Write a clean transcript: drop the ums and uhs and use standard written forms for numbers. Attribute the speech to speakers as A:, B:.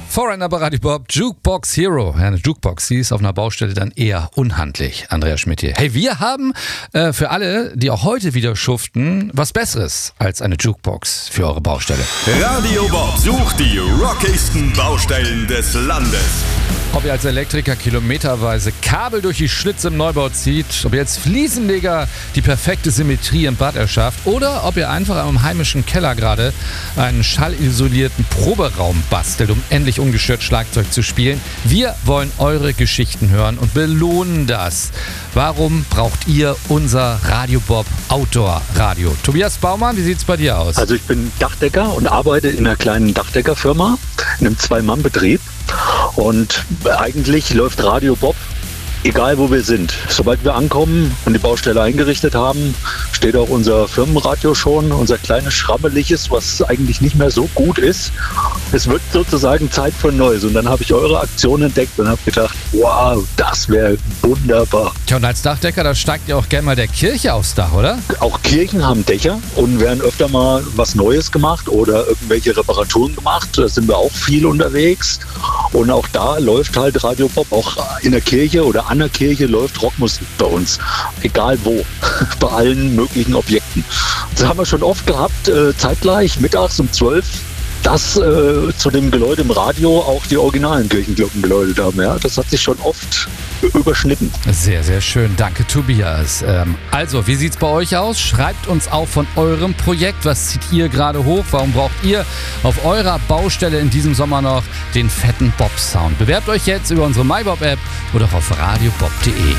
A: Foreigner bei Radio Bob, Jukebox Hero. Ja, eine Jukebox, die ist auf einer Baustelle dann eher unhandlich. Andreas Schmidt hier. Hey, wir haben für alle, die auch heute wieder schuften, was Besseres als eine Jukebox für eure Baustelle.
B: Radio Bob sucht die rockigsten Baustellen des Landes.
A: Ob ihr als Elektriker kilometerweise Kabel durch die Schlitze im Neubau zieht, ob ihr als Fliesenleger die perfekte Symmetrie im Bad erschafft oder ob ihr einfach am heimischen Keller gerade einen schallisolierten Proberaum bastelt, um endlich ungestört Schlagzeug zu spielen. Wir wollen eure Geschichten hören und belohnen das. Warum braucht ihr unser Radio Bob Outdoor Radio? Tobias Baumann, wie sieht's bei dir aus?
C: Also ich bin Dachdecker und arbeite in einer kleinen Dachdeckerfirma, in einem Zwei-Mann-Betrieb. Und eigentlich läuft Radio Bob, egal wo wir sind. Sobald wir ankommen und die Baustelle eingerichtet haben, steht auch unser Firmenradio schon, unser kleines Schrammeliges, was eigentlich nicht mehr so gut ist. Es wird sozusagen Zeit für Neues. Und dann habe ich eure Aktion entdeckt und habe gedacht, wow, das wäre wunderbar.
A: Tja, und als Dachdecker, da steigt ihr auch gerne mal der Kirche aufs Dach, oder?
C: Auch Kirchen haben Dächer und werden öfter mal was Neues gemacht oder irgendwelche Reparaturen gemacht. Da sind wir auch viel unterwegs. Und auch da läuft halt Radio Bob. Auch in der Kirche oder an der Kirche läuft Rockmusik bei uns. Egal wo. Bei allen möglichen Objekten. Das haben wir schon oft gehabt, zeitgleich, mittags um 12, dass zu dem Geläut im Radio auch die originalen Kirchenglocken geläutet haben. Ja? Das hat sich schon oft überschnitten.
A: Sehr, sehr schön. Danke, Tobias. Also, wie sieht's bei euch aus? Schreibt uns auch von eurem Projekt. Was zieht ihr gerade hoch? Warum braucht ihr auf eurer Baustelle in diesem Sommer noch den fetten Bob-Sound? Bewerbt euch jetzt über unsere MyBob-App oder auf radiobob.de.